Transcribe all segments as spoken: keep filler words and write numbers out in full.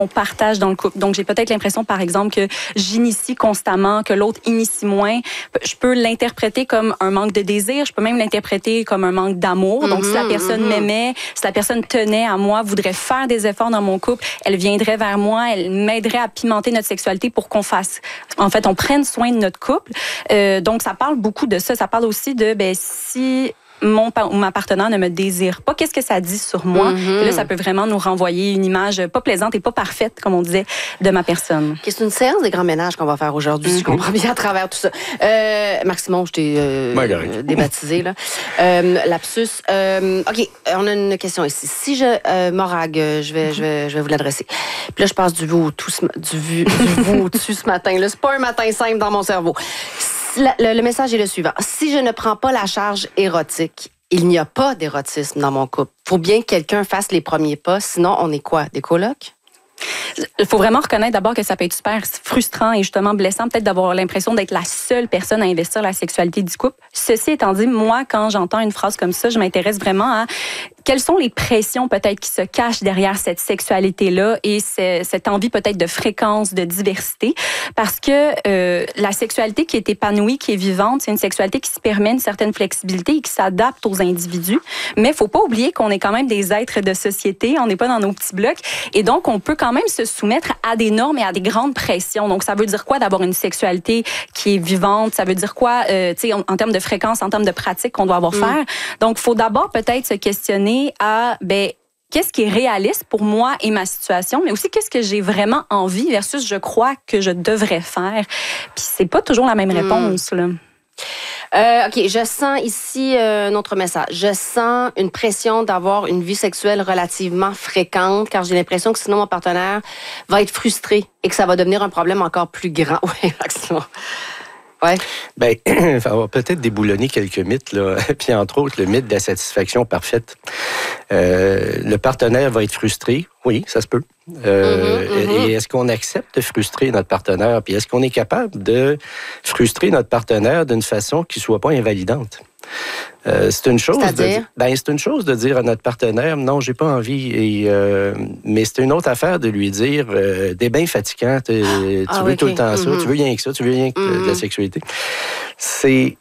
on partage dans le couple. Donc, j'ai peut-être l'impression, par exemple, que j'initie constamment, que l'autre initie moins. Je peux l'interpréter comme un manque de désir. Je peux même l'interpréter comme un manque d'amour. Donc, mm-hmm, si la personne mm-hmm. m'aimait, si la personne tenait à moi, voudrait faire des efforts dans mon couple, elle viendrait vers moi, elle m'aiderait à pimenter notre sexualité pour qu'on fasse, en fait, on prenne soin de notre couple. Euh, donc, ça parle beaucoup de ça. Ça parle aussi de, ben, si mon ou ma partenaire ne me désire pas, qu'est-ce que ça dit sur moi? Mm-hmm. Et là, ça peut vraiment nous renvoyer une image pas plaisante et pas parfaite, comme on disait, de ma personne. Okay, c'est une séance des grands ménages qu'on va faire aujourd'hui, mm-hmm. si je comprends bien à travers tout ça. Euh, Maximon, je t'ai euh, débaptisé, là. Euh, lapsus. Euh, OK, on a une question ici. Si je... Euh, Morag, je vais, mm-hmm. je vais, je vais vous l'adresser. Puis là, je passe du vous au tout, du, vu, du vous au-dessus ce matin. Là, c'est pas un matin simple dans mon cerveau. Le, le message est le suivant. Si je ne prends pas la charge érotique, il n'y a pas d'érotisme dans mon couple. Il faut bien que quelqu'un fasse les premiers pas, sinon on est quoi? Des colocs? Il faut vraiment reconnaître d'abord que ça peut être super frustrant et justement blessant, peut-être d'avoir l'impression d'être la seule personne à investir la sexualité du couple. Ceci étant dit, moi, quand j'entends une phrase comme ça, je m'intéresse vraiment à quelles sont les pressions peut-être qui se cachent derrière cette sexualité-là et cette envie peut-être de fréquence, de diversité. Parce que euh, la sexualité qui est épanouie, qui est vivante, c'est une sexualité qui se permet une certaine flexibilité et qui s'adapte aux individus. Mais il ne faut pas oublier qu'on est quand même des êtres de société, on n'est pas dans nos petits blocs. Et donc, on peut quand même se soumettre à des normes et à des grandes pressions. Donc, ça veut dire quoi d'avoir une sexualité qui est vivante? Ça veut dire quoi, euh, tu sais, en, en termes de fréquence, en termes de pratique qu'on doit avoir mmh. faire? Donc, il faut d'abord peut-être se questionner à, ben, qu'est-ce qui est réaliste pour moi et ma situation, mais aussi qu'est-ce que j'ai vraiment envie versus je crois que je devrais faire. Puis c'est pas toujours la même réponse, mmh. là. Euh, OK, je sens ici euh, un autre message. Je sens une pression d'avoir une vie sexuelle relativement fréquente, car j'ai l'impression que sinon mon partenaire va être frustré et que ça va devenir un problème encore plus grand. Oui, Maximum. Ouais. Bien, on va peut-être déboulonner quelques mythes, là. Puis entre autres, le mythe de la satisfaction parfaite. Euh, le partenaire va être frustré. Oui, ça se peut. Euh, mm-hmm, mm-hmm. Et est-ce qu'on accepte de frustrer notre partenaire? Puis est-ce qu'on est capable de frustrer notre partenaire d'une façon qui ne soit pas invalidante? Euh, c'est une chose de, ben, c'est une chose de dire à notre partenaire non, j'ai pas envie et euh, mais c'est une autre affaire de lui dire euh, t'es bien fatigant, t'es, ah, tu veux okay. tout le temps ça, mm-hmm. tu veux rien que ça, tu veux rien que mm-hmm. de la sexualité. C'est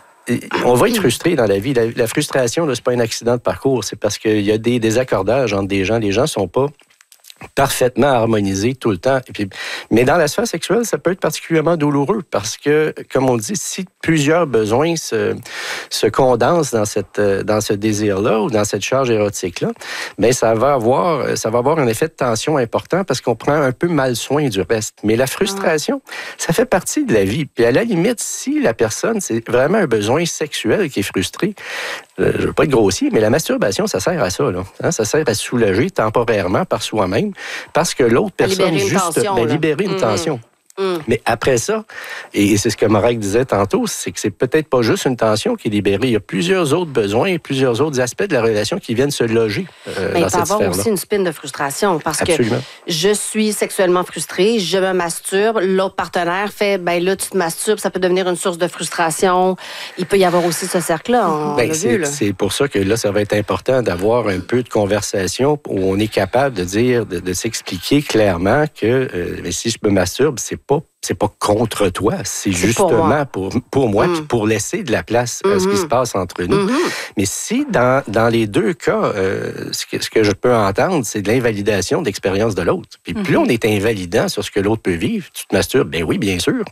on va être frustré dans la vie. La, la frustration, là, c'est pas un accident de parcours, c'est parce qu'il y a des désaccordages entre des gens. Les gens sont pas parfaitement harmonisé tout le temps. Et puis, mais dans la sphère sexuelle, ça peut être particulièrement douloureux parce que, comme on dit, si plusieurs besoins se, se condensent dans, cette, dans ce désir-là ou dans cette charge érotique-là, bien, ça va avoir, ça va avoir un effet de tension important parce qu'on prend un peu mal soin du reste. Mais la frustration, ah. ça fait partie de la vie. Puis à la limite, si la personne, c'est vraiment un besoin sexuel qui est frustré, euh, je veux pas être grossier, mais la masturbation, ça sert à ça, là. Hein? Ça sert à soulager temporairement par soi-même parce que l'autre personne libérer juste tension, ben, libérer une mmh. tension. Mmh. Mais après ça, et c'est ce que Morag disait tantôt, c'est que c'est peut-être pas juste une tension qui est libérée. Il y a plusieurs autres besoins et plusieurs autres aspects de la relation qui viennent se loger euh, Mais dans il cette peut y avoir sphère-là. aussi une spin de frustration parce Absolument. que je suis sexuellement frustrée, je me masturbe, l'autre partenaire fait, ben là, tu te masturbes, ça peut devenir une source de frustration. Il peut y avoir aussi ce cercle-là, on ben, l'a c'est, vu, là. C'est pour ça que là, ça va être important d'avoir un peu de conversation où on est capable de dire, de, de s'expliquer clairement que euh, ben, si je me masturbe, c'est pas c'est pas contre toi, c'est, c'est justement pour moi, pour, pour, moi mmh. pour laisser de la place à mmh. ce qui se passe entre nous. Mmh. Mais si dans, dans les deux cas, euh, ce, que, ce que je peux entendre, c'est de l'invalidation d'expérience de l'autre. Puis mmh. plus on est invalidant sur ce que l'autre peut vivre, tu te masturbes, ben oui, bien sûr.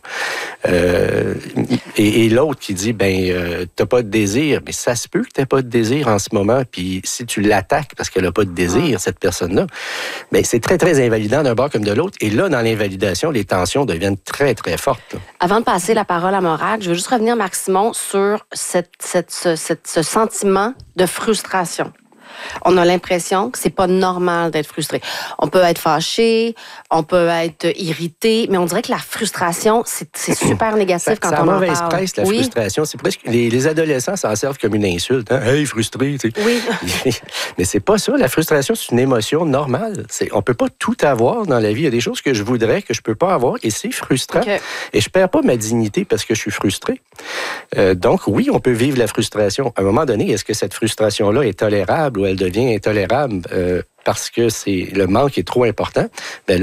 Euh, et, et l'autre qui dit, ben euh, t'as pas de désir, mais ça se peut que t'aies pas de désir en ce moment, puis si tu l'attaques parce qu'elle a pas de désir, mmh. cette personne-là, ben c'est très, très invalidant d'un bord comme de l'autre. Et là, dans l'invalidation, les tensions deviennent très, très forte. Là. Avant de passer la parole à Morag, je veux juste revenir, Maximon, sur cette, cette, ce, cette, ce sentiment de frustration. On a l'impression que c'est pas normal d'être frustré. On peut être fâché, on peut être irrité, mais on dirait que la frustration, c'est, c'est super négatif ça, quand ça on en parle. Ça a mauvaise presse, la oui. frustration. C'est presque, les, les adolescents s'en servent comme une insulte. Hein? Hey, frustré, tu sais. Oui. Mais c'est pas ça. La frustration, c'est une émotion normale. C'est, on peut pas tout avoir dans la vie. Il y a des choses que je voudrais, que je peux pas avoir, et c'est frustrant. Okay. Et je perds pas ma dignité parce que je suis frustré. Euh, donc, oui, on peut vivre la frustration. À un moment donné, est-ce que cette frustration-là est tolérable ou elle devient intolérable euh, parce que c'est, le manque est trop important? Ben là,